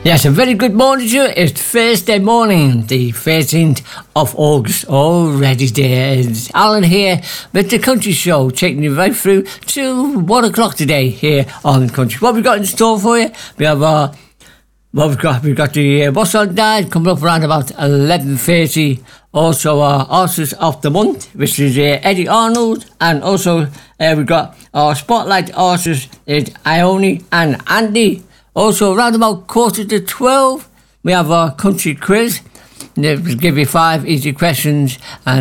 Yes, a very good morning to you. It's Thursday morning, the 13th of August. Already there. It's Alan here with the Country Show, taking you right through to 1 o'clock today here on Country. What we got in store for you? We have we've got the What's on Diet coming up around about 11:30. Also our Artist of the Month, which is Eddie Arnold, and also we've got our Spotlight artists, it's Ione and Andy. Also, around about 11:45, we have our country quiz. We'll give you 5 easy questions and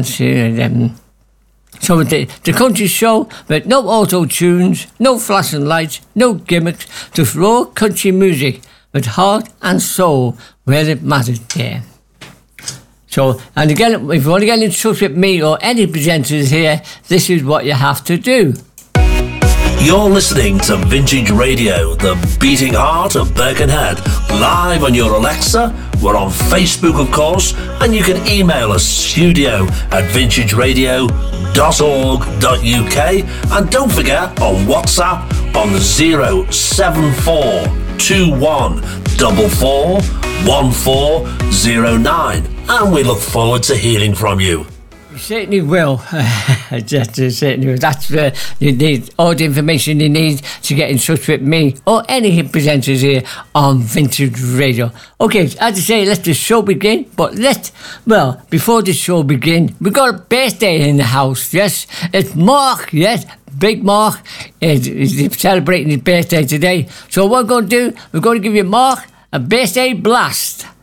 so the country show, but no auto-tunes, no flashing lights, no gimmicks, just raw country music with heart and soul where it matters there. So, and again, if you want to get in touch with me or any presenters here, this is what you have to do. You're listening to Vintage Radio, the beating heart of Birkenhead, live on your Alexa. We're on Facebook, of course, and you can email us studio@vintageradio.org.uk, and don't forget on WhatsApp on 074441409, and we look forward to hearing from you. Certainly will. Certainly will. That's you need all the information you need to get in touch with me or any presenters here on Vintage Radio. Okay, as I say, let the show begin. But before the show begin, we got a birthday in the house. Yes, it's Mark. Yes, Big Mark is celebrating his birthday today. So what we're going to do, we're going to give you Mark a birthday blast.